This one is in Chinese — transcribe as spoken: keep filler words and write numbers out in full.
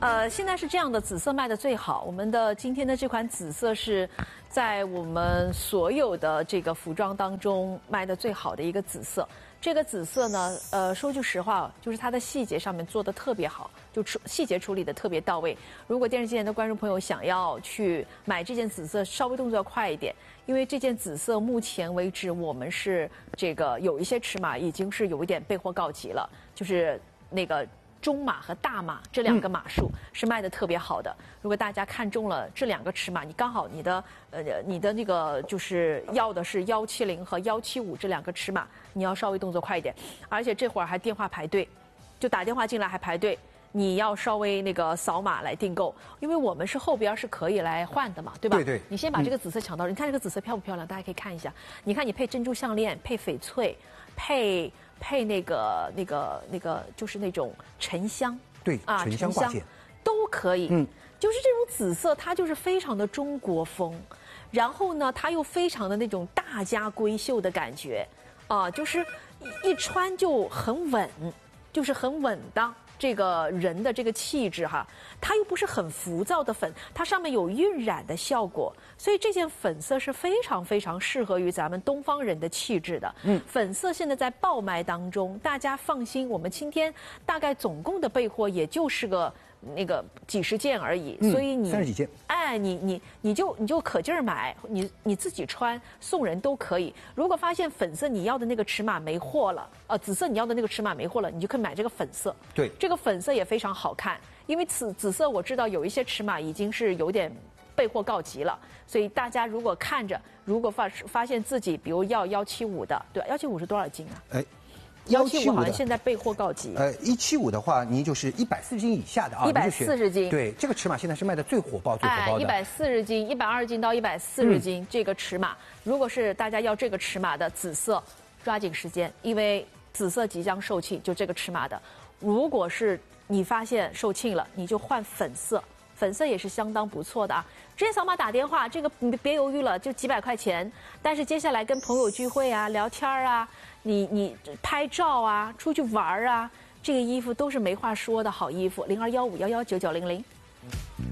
呃，现在是这样的，紫色卖的最好。我们的今天的这款紫色是在我们所有的这个服装当中卖的最好的一个紫色。这个紫色呢，呃，说句实话，就是它的细节上面做的特别好，就处细节处理的特别到位。如果电视机前的观众朋友想要去买这件紫色，稍微动作要快一点，因为这件紫色目前为止我们是这个有一些尺码已经是有一点备货告急了，就是那个。中码和大码这两个码数是卖的特别好的。嗯、如果大家看中了这两个尺码，你刚好你的呃你的那个就是要的是幺七零和幺七五这两个尺码，你要稍微动作快一点。而且这会儿还电话排队，就打电话进来还排队，你要稍微那个扫码来订购，因为我们是后边是可以来换的嘛，对吧？ 对对。 你先把这个紫色抢到，嗯、你看这个紫色漂不漂亮？大家可以看一下。你看你配珍珠项链，配翡翠，配。配那个、那个、那个，就是那种沉香， 对啊，沉香挂件都可以。嗯，就是这种紫色，它就是非常的中国风，然后呢，它又非常的那种大家闺秀的感觉，啊，就是一穿就很稳，就是很稳当。这个人的这个气质哈，它又不是很浮躁的粉，它上面有晕染的效果，所以这件粉色是非常非常适合于咱们东方人的气质的。嗯，粉色现在在爆卖当中，大家放心，我们今天大概总共的备货也就是个那个几十件而已， 嗯、 所以你三十几件， 哎，你你你就你就可劲儿买，你你自己穿送人都可以。如果发现粉色你要的那个尺码没货了，呃，紫色你要的那个尺码没货了，你就可以买这个粉色。 对， 这个粉色也非常好看，因为紫紫色我知道有一些尺码已经是有点备货告急了，所以大家如果看着，如果发发现自己比如要幺七五的，对，幺七五是多少斤啊？哎。幺七五好像现在备货告急。 呃，一七五的话，您就是一百四十斤以下的啊， 一百四十斤。 对，这个尺码现在是卖的最火爆、最火爆的。 一百四十斤、一百二十斤到一百四十斤、嗯、这个尺码，如果是大家要这个尺码的紫色，抓紧时间，因为紫色即将售罄，就这个尺码的。如果是你发现售罄了，你就换粉色。粉色也是相当不错的啊！直接扫码打电话，这个你别犹豫了，就几百块钱。但是接下来跟朋友聚会啊、聊天啊，你你拍照啊、出去玩啊，这个衣服都是没话说的好衣服。零二幺五幺幺九九零零。